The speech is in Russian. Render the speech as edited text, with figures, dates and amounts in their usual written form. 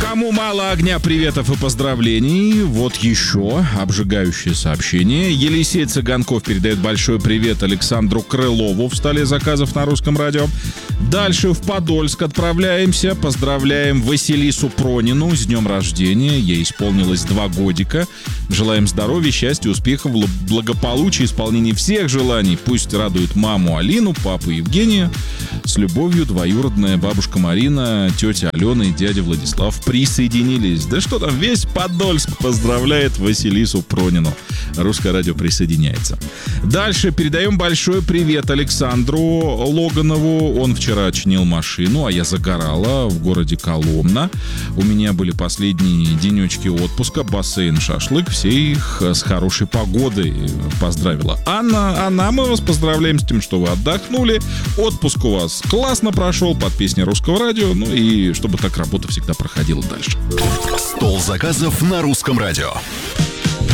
Кому мало огня, приветов и поздравлений. Вот еще обжигающее сообщение. Елисей Цыганков передает большой привет Александру Крылову в столе заказов на Русском радио. Дальше в Подольск отправляемся. Поздравляем Василису Пронину с днем рождения. Ей исполнилось 2 годика. Желаем здоровья, счастья, успехов, благополучия, исполнения всех желаний. Пусть радует маму Алину, папу Евгения. С любовью, двоюродная бабушка Марина, тетя Алена и дядя Владислав присоединились. Да что там, весь Подольск поздравляет Василису Пронину. Русское радио присоединяется. Дальше передаем большой привет Александру Логанову. Он вчера чинил машину, а я загорала в городе Коломна. У меня были последние денечки отпуска, бассейн, шашлык. Все их с хорошей погодой поздравила Анна, мы вас поздравляем с тем, что вы отдохнули. Отпуск у вас классно прошел под песни Русского радио. Ну и чтобы так работа всегда проходила дальше. Стол заказов на Русском радио.